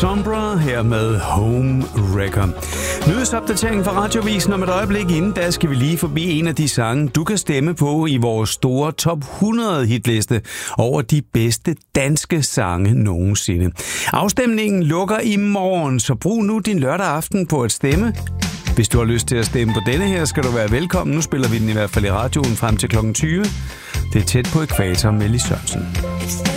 Sombra her med Home Wrecker. Nyhedsopdatering fra Radiovisen om et øjeblik. Inden da skal vi lige forbi en af de sange, du kan stemme på i vores store top 100 hitliste over de bedste danske sange nogensinde. Afstemningen lukker i morgen, så brug nu din lørdag aften på at stemme. Hvis du har lyst til at stemme på denne her, skal du være velkommen. Nu spiller vi den i hvert fald i radioen frem til kl. 20. Det er tæt på ækvator med Lis Sørensen.